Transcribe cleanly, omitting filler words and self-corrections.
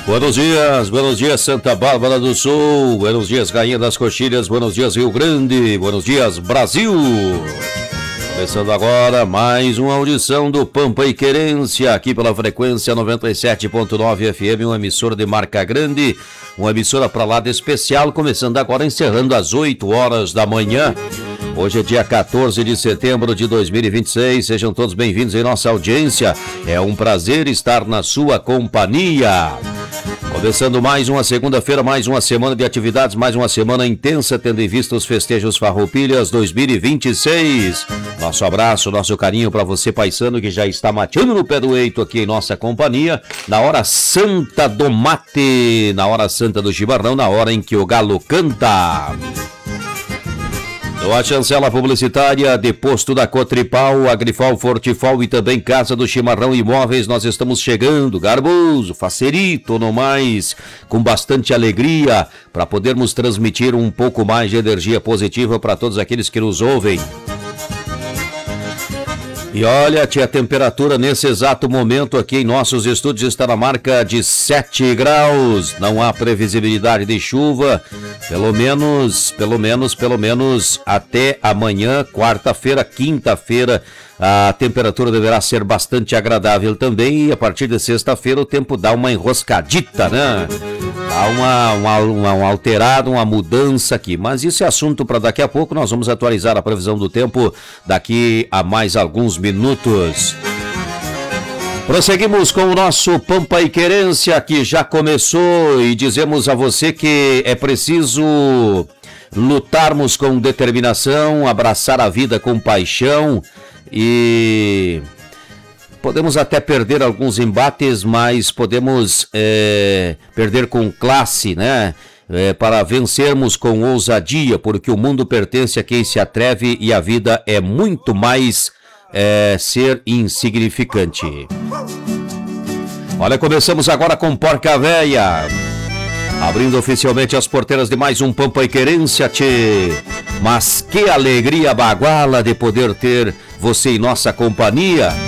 Buenos dias Santa Bárbara do Sul, buenos dias Rainha das Coxilhas, buenos dias Rio Grande, buenos dias Brasil. Começando agora mais uma audição do Pampa e Querência, aqui pela frequência 97.9 FM, uma emissora de marca grande, uma emissora para lá de especial, começando agora, encerrando às 8 horas da manhã. Hoje é dia 14 de setembro de 2026, sejam todos bem-vindos em nossa audiência, é um prazer estar na sua companhia. Começando mais uma segunda-feira, mais uma semana de atividades, mais uma semana intensa, tendo em vista os festejos Farroupilhas 2026. Nosso abraço, nosso carinho para você, paisano, que já está mateando no pé do eito aqui em nossa companhia, na hora santa do mate, na hora santa do chimarrão, na hora em que o galo canta. A chancela publicitária de Posto da Cotripal, Agrifal, Fortifal e também Casa do Chimarrão Imóveis, nós estamos chegando, garboso, facerito, no mais, com bastante alegria, para podermos transmitir um pouco mais de energia positiva para todos aqueles que nos ouvem. E olha, tia, a temperatura nesse exato momento aqui em nossos estúdios está na marca de 7 graus. Não há previsibilidade de chuva, pelo menos até amanhã, quarta-feira, quinta-feira. A temperatura deverá ser bastante agradável também e a partir de sexta-feira o tempo dá uma enroscadita, né? Há uma alterada, uma mudança aqui, mas isso é assunto para daqui a pouco. Nós vamos atualizar a previsão do tempo daqui a mais alguns minutos. Prosseguimos com o nosso Pampa e Querência, que já começou, e dizemos a você que é preciso lutarmos com determinação, abraçar a vida com paixão e... podemos até perder alguns embates, mas podemos perder com classe, né? Para vencermos com ousadia, porque o mundo pertence a quem se atreve e a vida é muito mais ser insignificante. Olha, começamos agora com Porca Véia, abrindo oficialmente as porteiras de mais um Pampa e Querência, tchê. Mas que alegria baguala de poder ter você em nossa companhia.